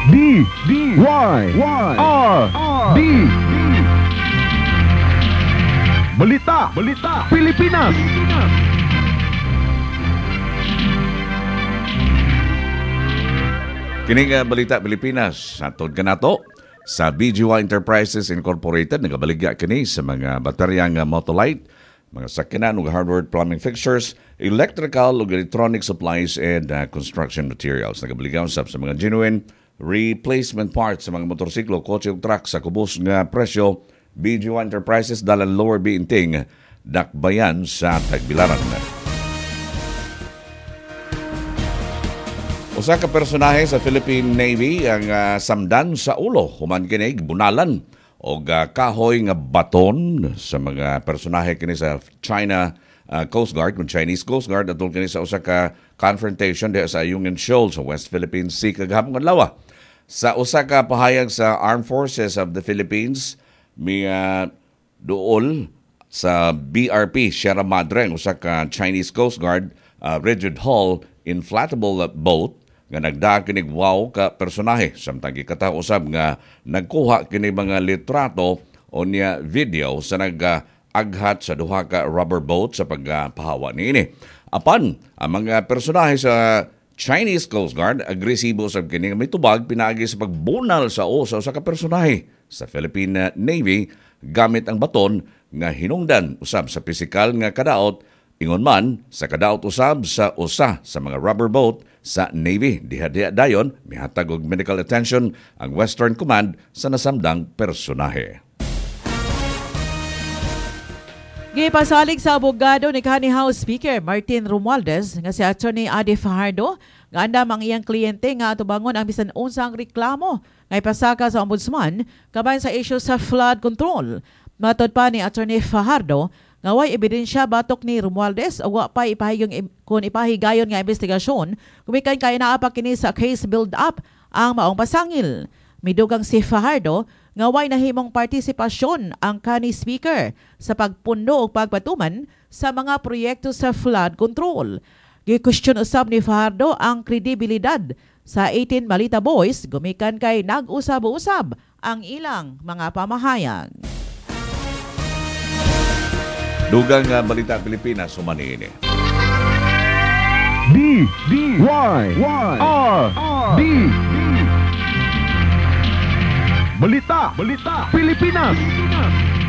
D Balita Pilipinas. Kini nga Balita Pilipinas, atod ka nato sa BGY Enterprises Incorporated, nagabaligya kini sa mga bateryang Motolite, mga sakyanan ug hardware plumbing fixtures, electrical ug electronic supplies and construction materials. Nagabaligya usab sa mga genuine replacement parts sa mga motorsiklo, kotse ug truck sa kubos nga presyo. BGY Enterprises dalan Lower Biinting, Dakbayan sa Tagbilaran. Usa ka personahe sa Philippine Navy ang samdan sa ulo human kini bunalan og kahoy nga baton sa mga personahe kini sa China Coast Guard, kung Chinese Coast Guard, atol kini sa usa ka confrontation diha sa Ayungin Shoal sa West Philippine Sea kagahapon adlaw. Sa usa ka pahayag sa Armed Forces of the Philippines, may duol sa BRP Sierra Madre, usa ka Chinese Coast Guard rigid hull inflatable boat nga nagdaag kinig wow ka personahe samtang gikataw usab nga nagkuha kini mga litrato o niya video sa nag-aghat sa duha ka rubber boat sa pagpahawa niini. Apan ang mga personahe sa Chinese Coast Guard agresibo usab kini nga may tubag pinaagi sa pagbunal sa usa ka personahe sa Philippine Navy gamit ang baton nga hinungdan usab sa pisikal nga kadaot, ingon man sa kadaot usab sa usa sa mga rubber boat sa Navy. Diha dayon mihatag og medical attention ang Western Command sa nasamdang personahe. Gipasalig sa abogado ni kanhi House Speaker Martin Romualdez nga si Attorney Ade Fajardo nga andam ang iyang kliyente nga atubangon ang bisan unsang reklamo nga ipasaka sa ombudsman kabahin sa issue sa flood control. Matod pa ni Attorney Fajardo nga way ebidensya batok ni Romualdez o wa pa ipahigong kung ipahigayon nga investigasyon kumikan kay naa pa kini sa case build-up ang maong pasangil. Midugang si Fajardo nga way nahimong partisipasyon ang kanhi speaker sa pagpundo o pagpatuman sa mga proyekto sa flood control. Gi-question usab ni Fajardo ang kredibilidad sa 18 Balita Boys gumikan kay nag-usab-usab ang ilang mga pamahayag. Dugang Balita Pilipinas sumaniini. D Balita Pilipinas.